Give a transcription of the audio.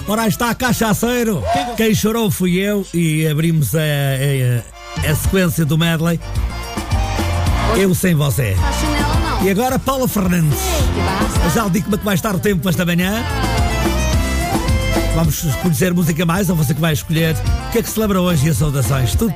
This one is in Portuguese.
Ora, aí está, cachaceiro. Quem chorou fui eu e abrimos a sequência do medley. Eu sem você. E agora Paula Fernandes. Já lhe digo como é que vai estar o tempo esta manhã. Vamos conhecer música mais, ou você que vai escolher. O que é que celebra hoje e as saudações? Tudo